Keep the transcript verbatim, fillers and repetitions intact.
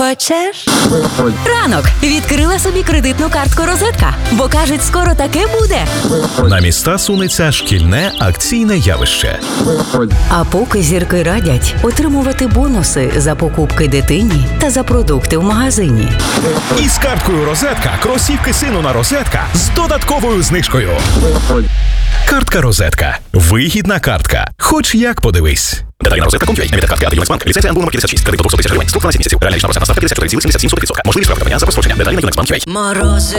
Хочеш? Ранок. Відкрила собі кредитну картку «Розетка», бо, кажуть, скоро таке буде. На міста сунеться шкільне акційне явище. А поки зірки радять отримувати бонуси за покупки дитині та за продукти в магазині. І з карткою «Розетка» кросівки сину на «Розетка» з додатковою знижкою. Картка «Розетка». Вигідна картка. Хоч як подивись. Деталі на розетка точка ком точка ю а. Ліміт картки «Юнекс-Банк». Ліцензія МБУ номер п'ятдесят шість. Кредит до двохсот тисяч гривень. Структура на сім місяців. Реальна річна процентна ставка п'ятдесят чотири цілих сімдесят сім сотих відсотка. Можливість використання за розпорядження. Деталі на юнекс банк точка ю а. Морози